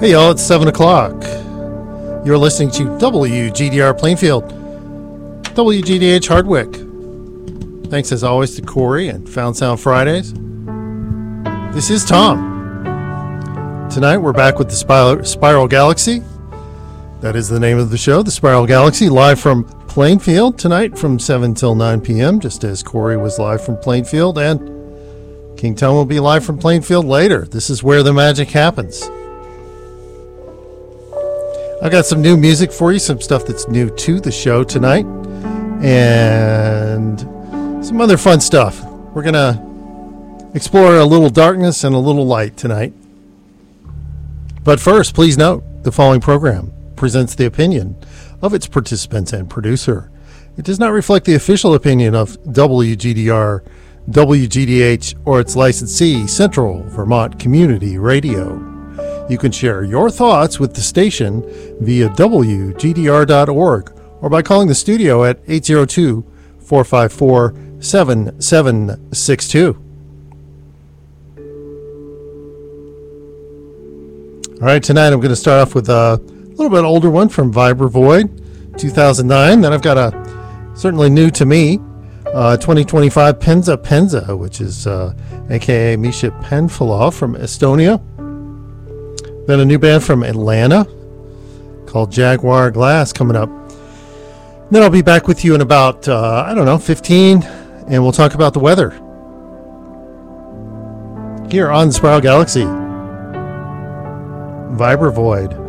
Hey y'all, it's 7 o'clock. You're listening to WGDR Plainfield, WGDH Hardwick. Thanks as always to Corey and Found Sound Fridays. This is Tom. Tonight we're back with the Spiral Galaxy. That is the name of the show, the Spiral Galaxy, live from Plainfield tonight from 7 till 9 p.m., just as Corey was live from Plainfield, and King Tom will be live from Plainfield later. This is where the magic happens. I got some new music for you, some stuff that's new to the show tonight, and some other fun stuff. We're going to explore a little darkness and a little light tonight. But first, please note, the following program presents the opinion of its participants and producer. It does not reflect the official opinion of WGDR, WGDH, or its licensee, Central Vermont Community Radio. You can share your thoughts with the station via WGDR.org or by calling the studio at 802-454-7762. All right, tonight I'm going to start off with a little bit older one from Viber Void, 2009. Then I've got a certainly new to me, 2025 Penza Penza, which is a.k.a. Misha Penfilov from Estonia. Then a new band from Atlanta called Jaguar Glass coming up. Then I'll be back with you in about, 15, and we'll talk about the weather here on the Spiral Galaxy. Viber Void.